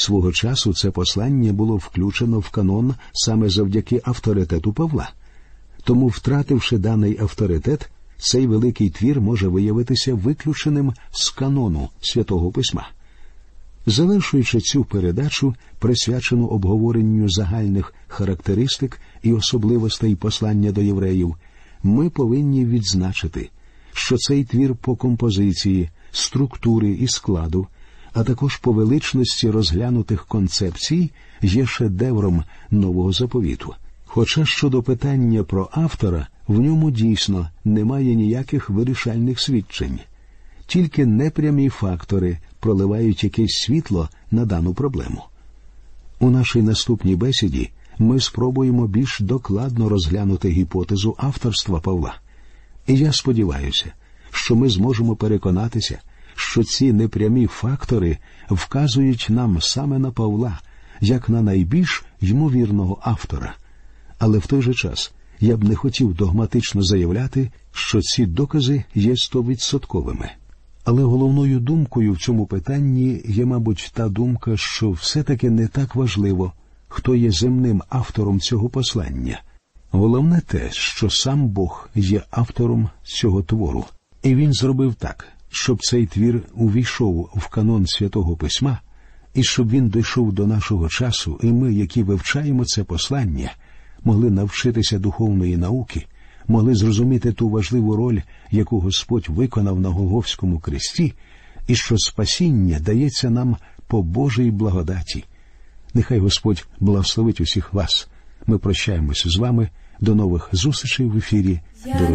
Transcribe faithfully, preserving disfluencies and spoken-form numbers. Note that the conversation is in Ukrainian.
Свого часу це послання було включено в канон саме завдяки авторитету Павла. Тому, втративши даний авторитет, цей великий твір може виявитися виключеним з канону Святого Письма. Завершуючи цю передачу, присвячену обговоренню загальних характеристик і особливостей послання до євреїв, ми повинні відзначити, що цей твір по композиції, структури і складу, а також по величності розглянутих концепцій є шедевром Нового Заповіту. Хоча щодо питання про автора, в ньому дійсно немає ніяких вирішальних свідчень. Тільки непрямі фактори проливають якесь світло на дану проблему. У нашій наступній бесіді ми спробуємо більш докладно розглянути гіпотезу авторства Павла. І я сподіваюся, що ми зможемо переконатися, що ці непрямі фактори вказують нам саме на Павла, як на найбільш ймовірного автора. Але в той же час я б не хотів догматично заявляти, що ці докази є стовідсотковими. Але головною думкою в цьому питанні є, мабуть, та думка, що все-таки не так важливо, хто є земним автором цього послання. Головне те, що сам Бог є автором цього твору. І він зробив так, щоб цей твір увійшов в канон Святого Письма, і щоб він дійшов до нашого часу, і ми, які вивчаємо це послання, могли навчитися духовної науки, могли зрозуміти ту важливу роль, яку Господь виконав на Голгофському хресті, і що спасіння дається нам по Божій благодаті. Нехай Господь благословить усіх вас. Ми прощаємося з вами. До нових зустрічей в ефірі.